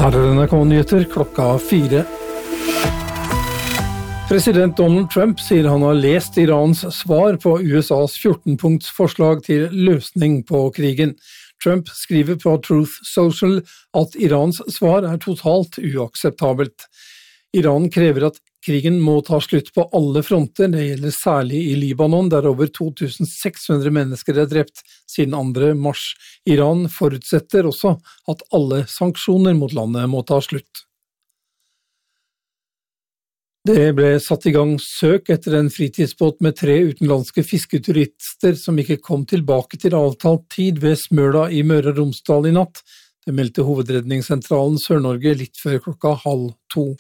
Her er NRK-nyheter klokka 4. President Donald Trump sier han har lest Irans svar på USAs 14-punkts forslag til løsning på krigen. Trump skriver på Truth Social at Irans svar er totalt uakseptabelt. Iran krever at krigen må ta slutt på alle fronter, det gjelder særlig i Libanon, der over 2600 mennesker er drept siden 2. mars. Iran forutsetter også at alle sanksjoner mot landet må ta slutt. Det ble satt i gang søk etter en fritidsbåt med 3 utenlandske fisketurister som ikke kom tilbake til avtalt tid ved Smøla i Møre og Romsdal i natt. Det meldte Hovedredningssentralen Sør-Norge litt før klokka 1:30.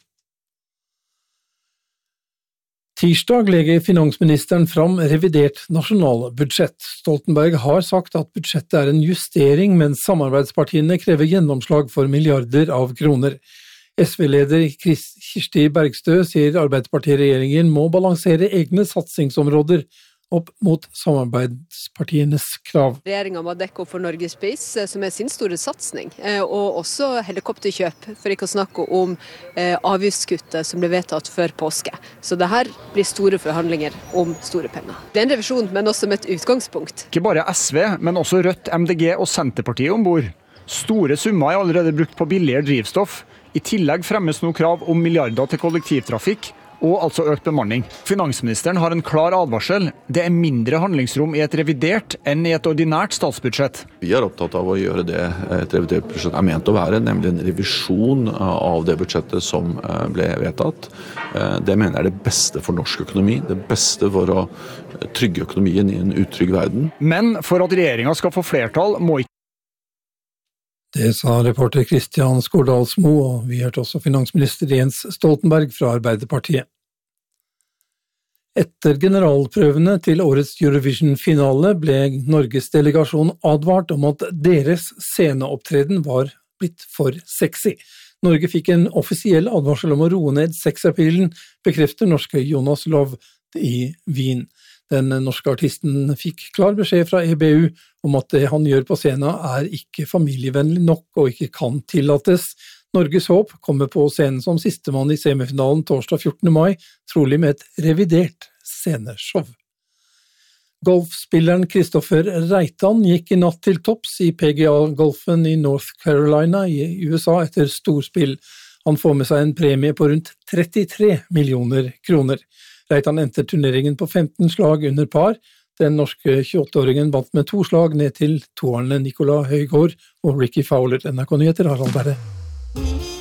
Tirsdag legger finansministeren fram revidert nasjonalbudsjett. Stoltenberg har sagt at budsjettet er en justering, mens samarbeidspartiene krever gjennomslag for milliarder av kroner. SV-leder Kirsti Bergstø sier Arbeiderparti-regjeringen må balansere egne satsingsområder opp mot samarbeidspartienes krav. Regjeringen må dekke opp for Norges Space, som er sin store satsning, og også helikopterkjøp, for ikke å snakke om avgiftskuttet som ble vedtatt før påske. Så det her blir store forhandlinger om store penger. Det er en revisjon, men også med et utgangspunkt. Ikke bare SV, men også Rødt, MDG og Senterpartiet ombord. Store summer er allerede brukt på billigere drivstoff. I tillegg fremmes nå krav om milliarder til kollektivtrafikk, og altså økt bemanning. Finansministeren har en klar advarsel. Det er mindre handlingsrom i et revidert enn i et ordinært statsbudsjett. Vi er opptatt av å gjøre det et revidert budsjett er ment å være, nemlig en revisjon av det budsjettet som ble vedtatt. Det mener jeg er det beste for norsk økonomi, det beste for å trygge økonomien i en utrygg verden. Men for at regjeringen skal få flertall, må ikke. Det sa reporter Kristian Skårdalsmo, og vi hørte også finansminister Jens Stoltenberg fra Arbeiderpartiet. Etter generalprøvene til årets Eurovision-finale ble Norges delegasjon advart om at deres sceneopptreden var blitt for sexy. Norge fikk en offisiell advarsel om å roe ned sexappealen, bekrefter norske Jonas Love i Wien. Den norske artisten fikk klar beskjed fra EBU om at det han gjør på scenen er ikke familievennlig nok og ikke kan tillates. Norges håp kommer på scenen som sistemann i semifinalen torsdag 14. mai, trolig med et revidert sceneshow. Golfspilleren Kristoffer Reitan gikk i natt til topps i PGA-golfen i North Carolina i USA etter storspill. Han får med seg en premie på rundt 33 millioner kroner. Reitan endte turneringen på 15 slag under par. Den norske 28-åringen vant med 2 slag ned til toerne Nicolai Højgaard og Ricky Fowler. NRK Nyheter, Harald Berre.